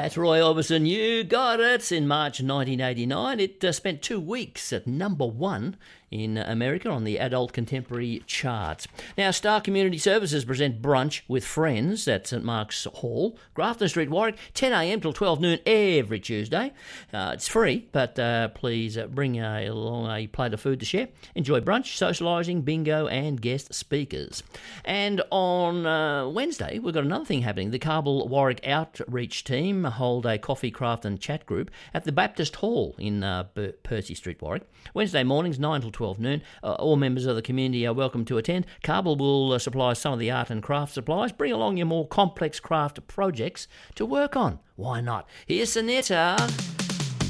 That's Roy Orbison. You got it. In March 1989, it spent 2 weeks at number 1 in America on the adult contemporary charts. Now, Star Community Services present Brunch with Friends at St Mark's Hall, Grafton Street, Warwick, 10 a.m. till 12 noon every Tuesday. It's free, but please bring along a plate of food to share. Enjoy brunch, socialising, bingo and guest speakers. And on Wednesday, we've got another thing happening. The Carbal Warwick Outreach Team hold a coffee, craft and chat group at the Baptist Hall in Percy Street, Warwick. Wednesday mornings, 9 till 12 noon. All members of the community are welcome to attend. Carbal will supply some of the art and craft supplies. Bring along your more complex craft projects to work on. Why not? Here's Sonetta.